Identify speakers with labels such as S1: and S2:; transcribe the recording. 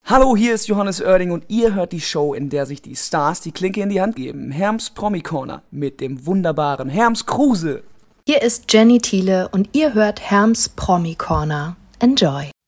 S1: Hallo, hier ist Johannes Oerding und ihr hört die Show, in der sich die Stars die Klinke in die Hand geben. Herms Promi Corner mit dem wunderbaren Herms Kruse.
S2: Hier ist Jenny Thiele und ihr hört Herms Promi Corner. Enjoy!